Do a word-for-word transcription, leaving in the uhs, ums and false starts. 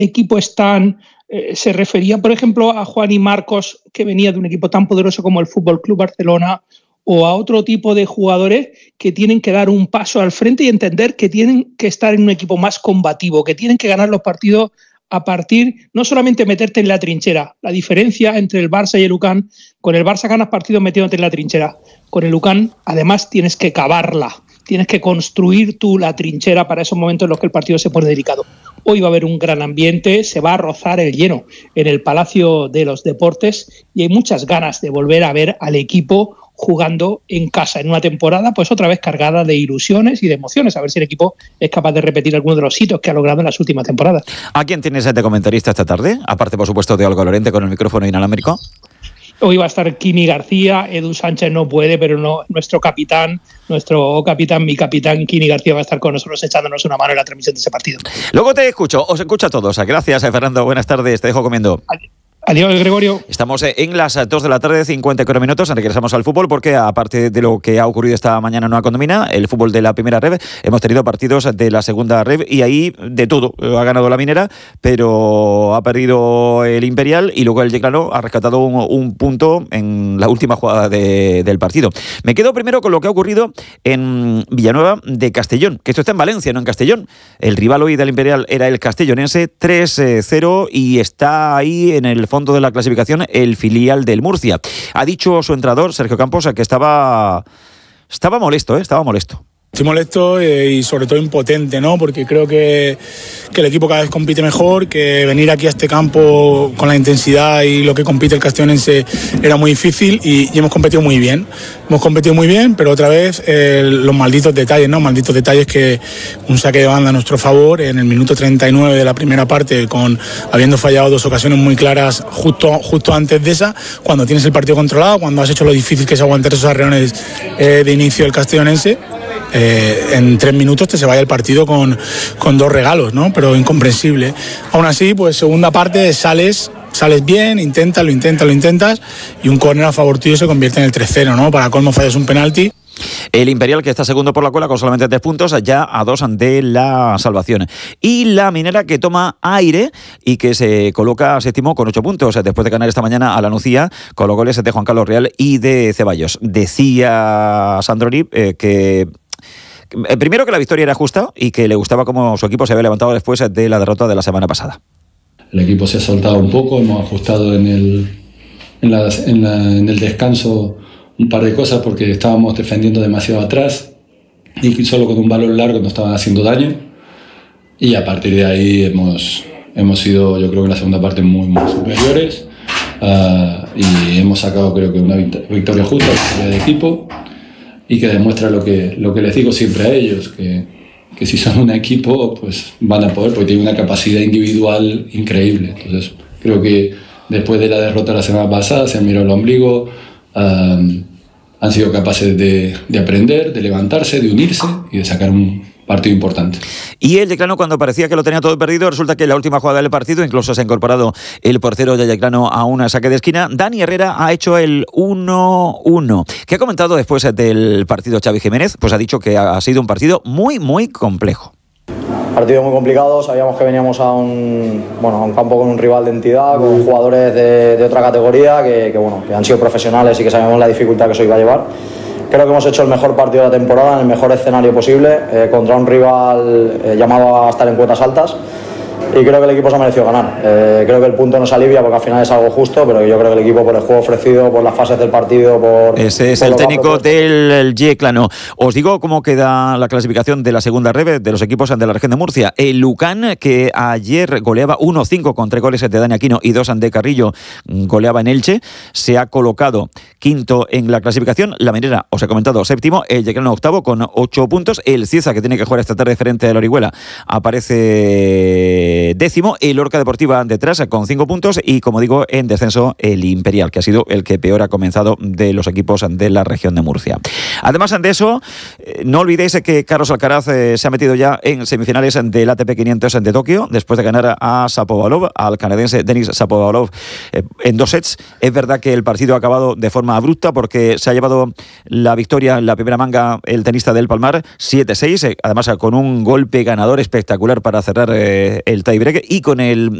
equipo es tan... Eh, se refería, por ejemplo, a Juan y Marcos, que venía de un equipo tan poderoso como el Fútbol Club Barcelona, o a otro tipo de jugadores que tienen que dar un paso al frente y entender que tienen que estar en un equipo más combativo, que tienen que ganar los partidos a partir, no solamente meterte en la trinchera. La diferencia entre el Barça y el U C A M, con el Barça ganas partidos metiéndote en la trinchera. Con el U C A M, además, tienes que cavarla. Tienes que construir tú la trinchera para esos momentos en los que el partido se pone delicado. Hoy va a haber un gran ambiente, se va a rozar el lleno en el Palacio de los Deportes y hay muchas ganas de volver a ver al equipo jugando en casa en una temporada pues otra vez cargada de ilusiones y de emociones, a ver si el equipo es capaz de repetir alguno de los hitos que ha logrado en las últimas temporadas. ¿A quién tienes de comentarista esta tarde? Aparte, por supuesto, de Olga Lorente con el micrófono inalámbrico. Hoy va a estar Kini García, Edu Sánchez no puede, pero no, nuestro capitán, nuestro capitán, mi capitán Kini García va a estar con nosotros echándonos una mano en la transmisión de ese partido. Luego te escucho, os escucho a todos. Gracias, Fernando, buenas tardes, te dejo comiendo. Adiós. Adiós, Gregorio. Estamos en las dos de la tarde, cincuenta y cuatro minutos. Regresamos al fútbol porque, aparte de lo que ha ocurrido esta mañana en Nueva Condomina, el fútbol de la primera R E V, hemos tenido partidos de la segunda R E V y ahí de todo. Ha ganado la Minera, pero ha perdido el Imperial y luego el Yeclano ha rescatado un, un punto en la última jugada de, del partido. Me quedo primero con lo que ha ocurrido en Villanueva de Castellón, que esto está en Valencia, no en Castellón. El rival hoy del Imperial era el castellonense, tres cero, y está ahí en el fondo de la clasificación el filial del Murcia. Ha dicho su entrenador, Sergio Campos, que estaba estaba molesto, ¿eh? estaba molesto. Estoy molesto y sobre todo impotente, ¿no? Porque creo que, que el equipo cada vez compite mejor, que venir aquí a este campo con la intensidad y lo que compite el castellonense era muy difícil y, y hemos competido muy bien. Hemos competido muy bien, pero otra vez eh, los malditos detalles, ¿no? Malditos detalles que un saque de banda a nuestro favor en el minuto treinta y nueve de la primera parte, con habiendo fallado dos ocasiones muy claras justo, justo antes de esa, cuando tienes el partido controlado, cuando has hecho lo difícil que es aguantar esos arreones eh, de inicio del castellonense. Eh, en tres minutos te se vaya el partido con, con dos regalos, ¿no? Pero incomprensible. Aún así, pues segunda parte sales, sales bien, intentas, lo intentas, lo intentas y un córner a favor tuyo se convierte en el tres cero, ¿no? Para colmo fallas un penalti. El Imperial, que está segundo por la cola con solamente tres puntos, ya a dos de la salvación. Y la Minera, que toma aire y que se coloca séptimo con ocho puntos, después de ganar esta mañana a la Nucía con los goles de Juan Carlos Real y de Ceballos. Decía Sandroni eh, que... primero, que la victoria era justa y que le gustaba cómo su equipo se había levantado después de la derrota de la semana pasada. El equipo se ha soltado un poco, hemos ajustado en el, en, la, en, la, en el descanso un par de cosas porque estábamos defendiendo demasiado atrás y solo con un balón largo nos estaban haciendo daño, y a partir de ahí hemos, hemos sido, yo creo que en la segunda parte muy, muy superiores, uh, y hemos sacado, creo que una victoria justa, victoria de equipo, y que demuestra lo que, lo que les digo siempre a ellos, que, que si son un equipo pues van a poder, porque tienen una capacidad individual increíble. Entonces creo que después de la derrota la semana pasada se han mirado el ombligo, um, han sido capaces de, de aprender, de levantarse, de unirse y de sacar un partido importante. Y el Yeclano, cuando parecía que lo tenía todo perdido, resulta que en la última jugada del partido incluso se ha incorporado el portero de Yeclano a un saque de esquina. Dani Herrera ha hecho el uno uno. ¿Qué ha comentado después del partido Xavi Jiménez? Pues ha dicho que ha sido un partido muy, muy complejo. Partido muy complicado, sabíamos que veníamos a un, bueno, a un campo con un rival de entidad, con jugadores de, de otra categoría que, que, bueno, que han sido profesionales y que sabemos la dificultad que eso iba a llevar. Creo que hemos hecho el mejor partido de la temporada, en el mejor escenario posible, eh, contra un rival eh, llamado a estar en cuotas altas, y creo que el equipo se ha merecido ganar. Eh, creo que el punto nos alivia porque al final es algo justo, pero yo creo que el equipo, por el juego ofrecido, por las fases del partido, por... Ese es por el técnico del Yeclano. Os digo cómo queda la clasificación de la segunda R E V de los equipos de la región de Murcia. El U C A M, que ayer goleaba uno cinco con tres goles de Dani Aquino y dos de Carrillo, goleaba en Elche, se ha colocado quinto en la clasificación. La Minera, os he comentado, séptimo. El Yeclano octavo con ocho puntos. El Cieza, que tiene que jugar esta tarde frente a la Orihuela, aparece décimo. El Orca Deportiva detrás con cinco puntos y, como digo, en descenso el Imperial, que ha sido el que peor ha comenzado de los equipos de la región de Murcia. Además de eso, no olvidéis que Carlos Alcaraz eh, se ha metido ya en semifinales del A T P quinientos de Tokio, después de ganar a Shapovalov, al canadiense Denis Shapovalov, eh, en dos sets. Es verdad que el partido ha acabado de forma abrupta porque se ha llevado la victoria en la primera manga el tenista del Palmar, siete seis, eh, además con un golpe ganador espectacular para cerrar eh, el tiebreak y con el